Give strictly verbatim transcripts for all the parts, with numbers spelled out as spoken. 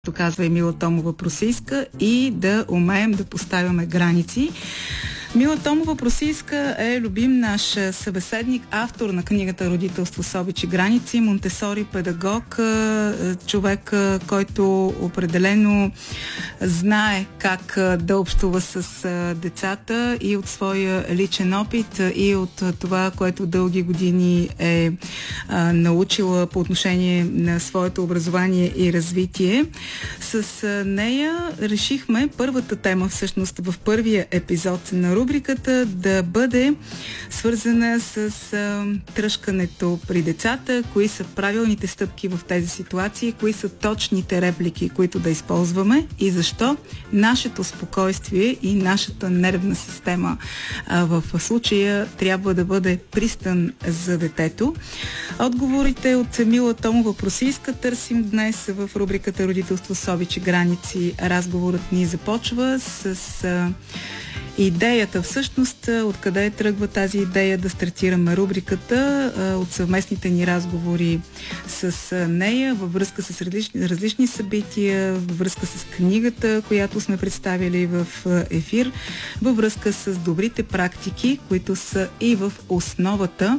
казва Емила Томова-Просийска, и да умеем да поставяме граници. Мила Томова-Просийска е любим наш събеседник, автор на книгата "Родителство с обич и граници", монтесори педагог, човек, който определено знае как да общува с децата и от своя личен опит, и от това, което дълги години е научила по отношение на своето образование и развитие. С нея решихме първата тема, всъщност в първия епизод на рубриката, да бъде свързана с а, тръшкането при децата, кои са правилните стъпки в тези ситуации, кои са точните реплики, които да използваме и защо нашето спокойствие и нашата нервна система а, в случая трябва да бъде пристан за детето. Отговорите от Емила Томова-Просийска търсим днес в рубриката "Родителство с обич и граници". Разговорът ни започва с а, идеята, всъщност, откъде тръгва тази идея да стартираме рубриката, от съвместните ни разговори с нея във връзка с различни, различни събития, във връзка с книгата, която сме представили в ефир, във връзка с добрите практики, които са и в основата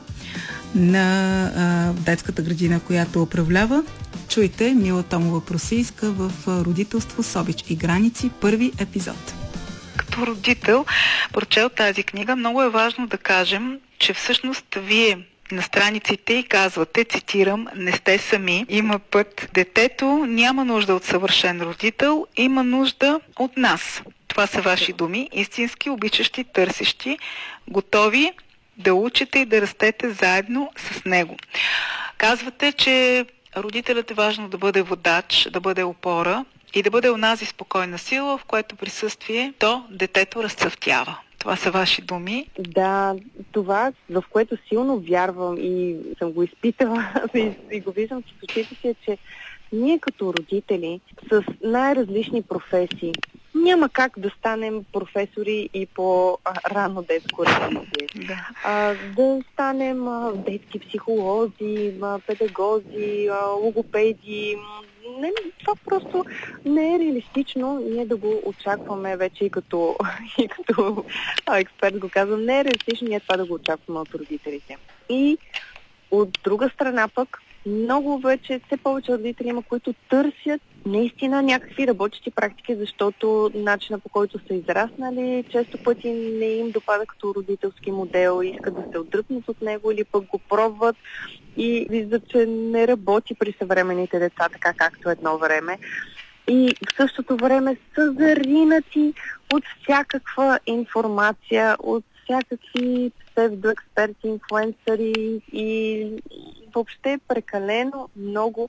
на а, детската градина, която управлява. Чуйте Мила Томова-Просийска в "Родителство с обич и граници", първи епизод. Като родител, прочел тази книга, много е важно да кажем, че всъщност вие на страниците и казвате, цитирам: "Не сте сами, има път. Детето няма нужда от съвършен родител, има нужда от нас." Това са ваши думи, истински обичащи, търсещи, готови да учите и да растете заедно с него. Казвате, че родителят е важно да бъде водач, да бъде опора и да бъде онази спокойна сила, в което присъствие то детето разцъфтява. Това са ваши думи. Да, това, в което силно вярвам и съм го изпитала и, и го виждам с очите си, е, че ние като родители с най-различни професии няма как да станем професори и по а, ранно детско развитие. Да. А, да станем а, детски психолози, а, педагози, а, логопеди. Не, това просто не е реалистично ние да го очакваме вече и като, и като а, експерт го казвам. Не е реалистично ние това да го очакваме от родителите. И от друга страна пък, много вече, все повече родители има, които търсят наистина някакви работещи практики, защото начина, по който са израснали, често пъти не им допада като родителски модел, искат да се отдръпнат от него или пък го пробват и виждат, че не работи при съвременните деца, така както едно време. И в същото време са заринати от всякаква информация, от всякакви псевдоексперти, инфлуенсъри и въобще прекалено много.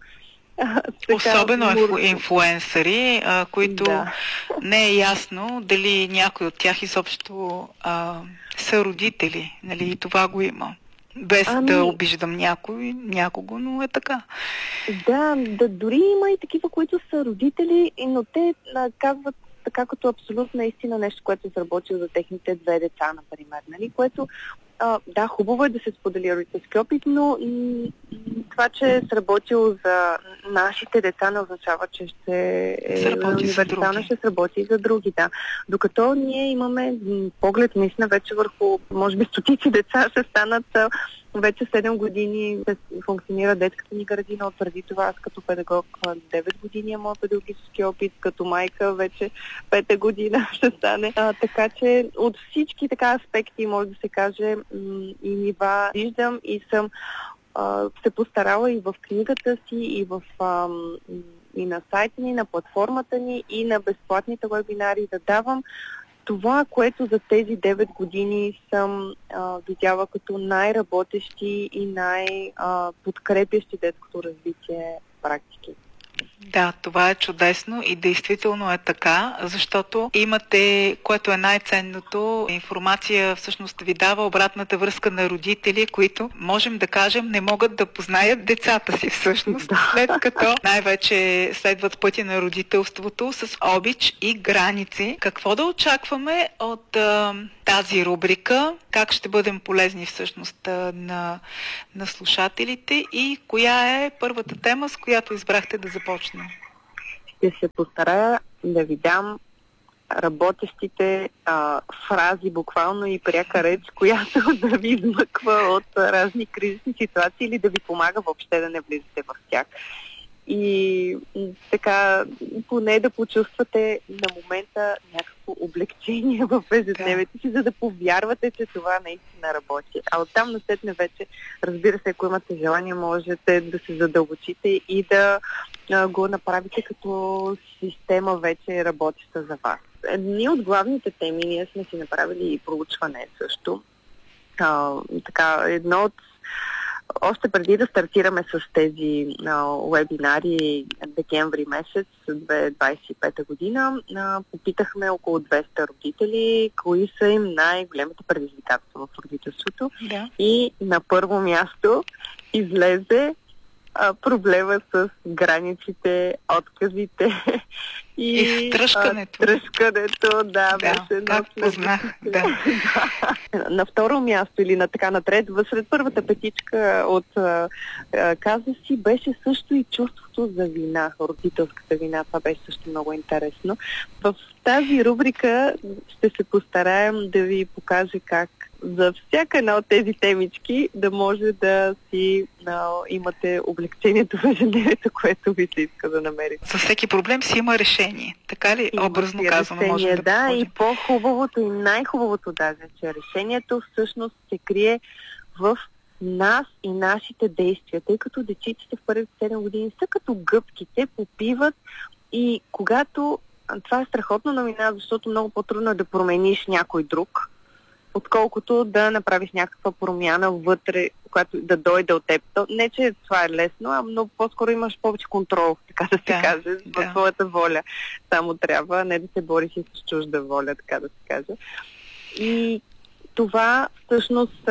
Особено е инфлуенсъри, а, които да. Не е ясно дали някой от тях изобщо а, са родители. Нали, и това го има. Без ами... да обиждам някой, някого, но е така. Да, да, дори има и такива, които са родители, но те а, казват така като абсолютна истина нещо, което е сработило за техните две деца, например. Нали? Което, а, да, хубаво е да се сподели родителски опит, но м- това, че е сработило за нашите деца, не означава, че ще е универсално, ще сработи и за други. Да. Докато ние имаме поглед наистина вече върху, може би, стотици деца ще станат. Вече седем години функционира детската ни градина, от преди това аз като педагог девет години е моят педагогически опит, като майка вече пета година ще стане. А, така че от всички така аспекти, може да се каже, и нива виждам и съм а, се постарала и в книгата си, и в а, и на сайта ни, на платформата ни, и на безплатните вебинари да давам това, което за тези девет години съм а, видяла като най-работещи и най-подкрепящи детското развитие практики. Да, това е чудесно и действително е така, защото имате, което е най-ценното, информация всъщност ви дава обратната връзка на родители, които, можем да кажем, не могат да познаят децата си всъщност, да. След като най-вече следват пътя на родителството с обич и граници. Какво да очакваме от а, тази рубрика? Как ще бъдем полезни всъщност на, на слушателите и коя е първата тема, с която избрахте да започнем? ще се постарая да ви дам работещите а, фрази, буквално и пряка реч, която да ви измъква от разни кризисни ситуации или да ви помага въобще да не влизате в тях. И така, поне да почувствате на момента някакво облегчение в ежедневието си, за да повярвате, че това наистина работи. А оттам насетне вече, разбира се, ако имате желание, можете да се задълбочите и да а, го направите като система вече работеща за вас. Едни от главните теми, ние сме си направили и проучване също. А, така, едно от Още преди да стартираме с тези а, вебинари декември месец две хиляди двадесет и пета година, а, попитахме около двеста родители, кои са им най-големите предизвикателства в родителството. Да. И на първо място излезе а, проблема с границите, отказите и, и тръшкането. А, тръшкането, да, да беше так познах, да. На второ място или на така на трето, сред първата петичка от а, а, каза си, беше също и чувството за вина, родителската вина. Това беше също много интересно. В тази рубрика ще се постараем да ви покажа как за всяка една от тези темички да може да си а, имате облегчението в ежедневието, което ви се иска да намерите. За всеки проблем си има решение. Така ли, има образно казано, решение, може да да, подходим? И по-хубавото и най-хубавото даже, че решението всъщност се крие в нас и нашите действия, тъй като дечиците в първите седем години са като гъбки, те попиват и когато... Това е страхотна новина, защото много по-трудно е да промениш някой друг, отколкото да направиш някаква промяна вътре, която да дойде от теб. То, не, че това е лесно, а много по-скоро имаш повече контрол, така да се да, каже, да. в своята воля. Само трябва, не да се бориш и с чужда воля, така да се каже. И това всъщност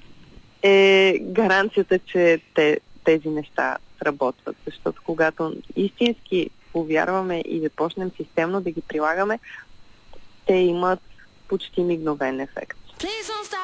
е гаранцията, че те, тези неща сработват, защото когато истински повярваме и започнем системно да ги прилагаме, те имат почти мигновен ефект.